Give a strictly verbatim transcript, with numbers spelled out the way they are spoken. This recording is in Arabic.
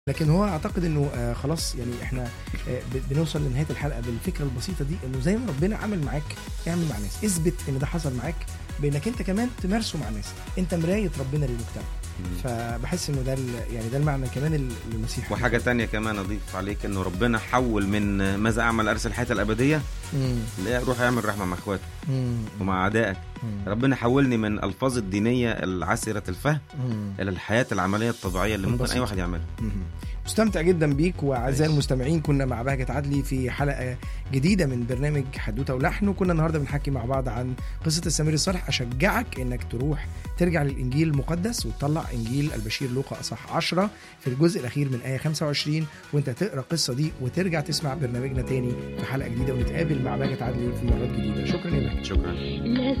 لكن هو اعتقد انه آه خلاص يعني احنا آه بنوصل لنهايه الحلقه بالفكره البسيطه دي، انه زي ما ربنا عمل معاك اعمل مع ناس، اثبت ان ده حصل معاك بانك انت كمان تمارسه مع ناس، انت مرايه ربنا للمجتمع. فبحس انه ده يعني ده المعنى كمان المسيح. وحاجه تانية كمان اضيف عليك، انه ربنا حول من ماذا اعمل ارسل الحياه الابديه، لا روح اعمل رحمه مع اخواتك ومع اعدائك. ربنا حولني من الفاظ الدينيه العسره الفهم مم. الى الحياه العمليه الطبيعيه اللي ممكن اي واحد يعملها. مستمتع جدا بيك. واعزائي المستمعين، كنا مع بهجت عدلي في حلقه جديده من برنامج حدوته ولحن، وكنا النهارده بنحكي مع بعض عن قصه السامري الصالح. اشجعك انك تروح ترجع للانجيل المقدس وتطلع انجيل البشير لوقا اصح عشرة في الجزء الاخير من ايه خمسة وعشرين، وانت تقرا القصه دي وترجع تسمع برنامجنا تاني في حلقه جديده، ونتقابل مع بهجت عدلي في مرات جديده. شكرا يا بهجت. شكرا.